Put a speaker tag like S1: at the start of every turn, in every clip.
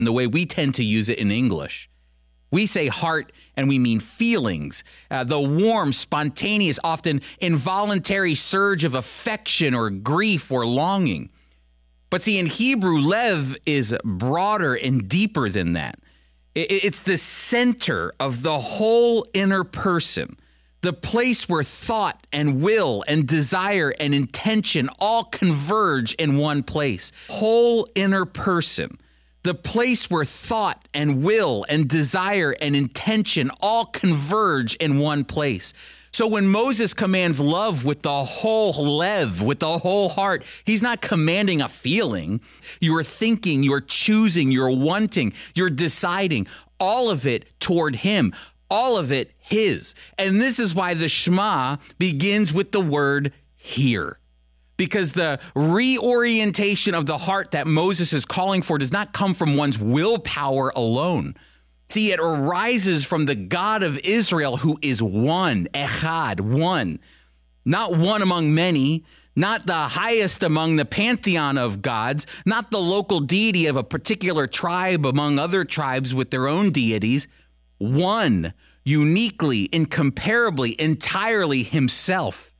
S1: in the way we tend to use it in English. We say heart and we mean feelings, the warm, spontaneous, often involuntary surge of affection or grief or longing. But see, in Hebrew, lev is broader and deeper than that. It's the center of the whole inner person, the place where thought and will and desire and intention all converge in one place. Whole inner person, the place where thought and will and desire and intention all converge in one place. So when Moses commands love with the whole lev, with the whole heart, he's not commanding a feeling. You're thinking, you're choosing, you're wanting, you're deciding, all of it toward him, all of it his. And this is why the Shema begins with the word hear. Because the reorientation of the heart that Moses is calling for does not come from one's willpower alone. See, it arises from the God of Israel, who is one, echad, one. Not one among many, not the highest among the pantheon of gods, not the local deity of a particular tribe among other tribes with their own deities. One, uniquely, incomparably, entirely himself.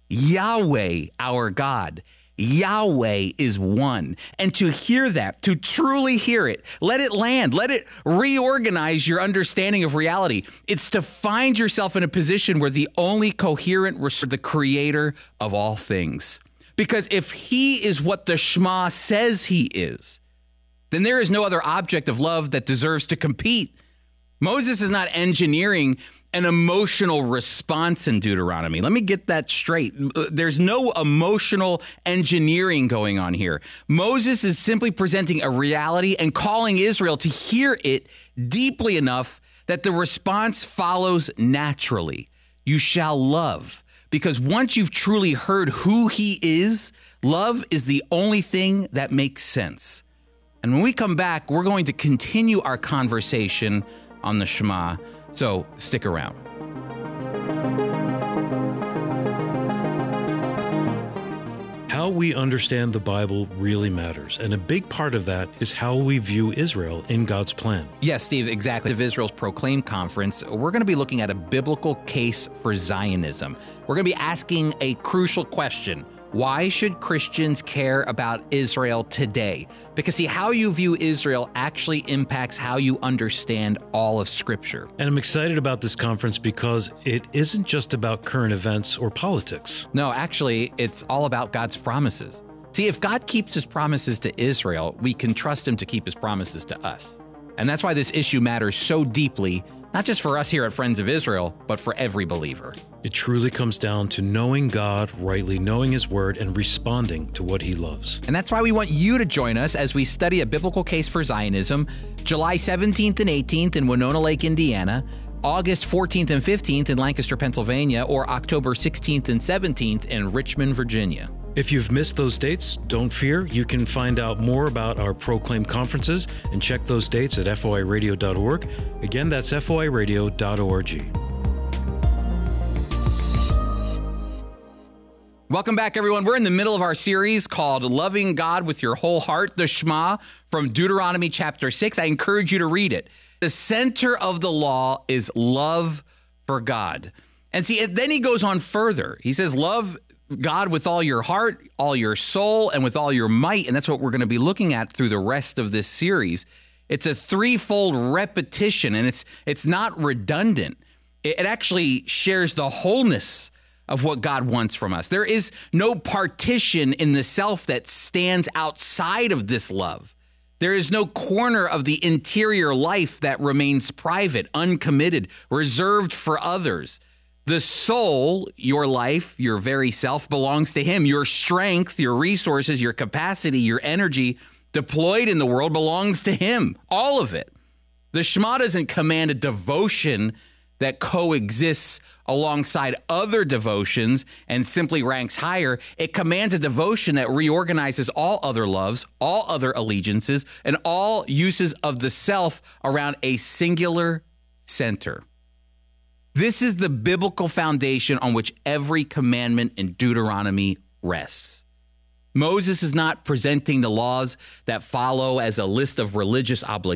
S1: Yahweh, our God. Yahweh is one. And to hear that, to truly hear it, let it land, let it reorganize your understanding of reality. It's to find yourself in a position where the only coherent is the creator of all things. Because if he is what the Shema says he is, then there is no other object of love that deserves to compete. Moses is not engineering an emotional response in Deuteronomy. Let me get that straight. There's no emotional engineering going on here. Moses is simply presenting a reality and calling Israel to hear it deeply enough that the response follows naturally. You shall love. Because once you've truly heard who he is, love is the only thing that makes sense. And when we come back, we're going to continue our conversation on the Shema. So stick around.
S2: How we understand the Bible really matters, and a big part of that is how we view Israel in God's plan.
S1: Yes, Steve, exactly. Of Israel's Proclaim Conference, we're going to be looking at a biblical case for Zionism. We're going to be asking a crucial question. Why should Christians care about Israel today? Because see, how you view Israel actually impacts how you understand all of Scripture.
S2: And I'm excited about this conference because it isn't just about current events or politics.
S1: No, actually, it's all about God's promises. See, if God keeps his promises to Israel, we can trust him to keep his promises to us. And that's why this issue matters so deeply, not just for us here at Friends of Israel, but for every believer.
S2: It truly comes down to knowing God rightly, knowing his word, and responding to what he loves.
S1: And that's why we want you to join us as we study a biblical case for Zionism, July 17th and 18th in Winona Lake, Indiana, August 14th and 15th in Lancaster, Pennsylvania, or October 16th and 17th in Richmond, Virginia.
S2: If you've missed those dates, don't fear. You can find out more about our Proclaim conferences and check those dates at foiradio.org. Again, that's foiradio.org.
S1: Welcome back, everyone. We're in the middle of our series called Loving God with Your Whole Heart, the Shema from Deuteronomy chapter 6. I encourage you to read it. The center of the law is love for God. And see, then he goes on further. He says, love God with all your heart, all your soul, and with all your might. And that's what we're going to be looking at through the rest of this series. It's a threefold repetition, and it's not redundant. It actually shares the wholeness of what God wants from us. There is no partition in the self that stands outside of this love. There is no corner of the interior life that remains private, uncommitted, reserved for others. The soul, your life, your very self, belongs to him. Your strength, your resources, your capacity, your energy deployed in the world belongs to him. All of it. The Shema doesn't command a devotion that coexists alongside other devotions and simply ranks higher. It commands a devotion that reorganizes all other loves, all other allegiances, and all uses of the self around a singular center. This is the biblical foundation on which every commandment in Deuteronomy rests. Moses is not presenting the laws that follow as a list of religious obligations.